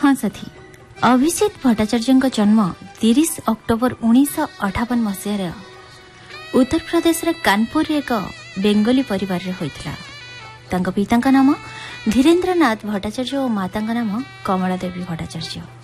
हाँ साथी, अभिजित भट्टाचार्य जन्म 30 अक्टोबर 1958 मसीह उत्तर प्रदेश कानपुर एक बेंगली परिवार होता। पिता नाम धीरेन्द्रनाथ भट्टाचार्य और माता नाम कमला देवी भट्टाचार्य।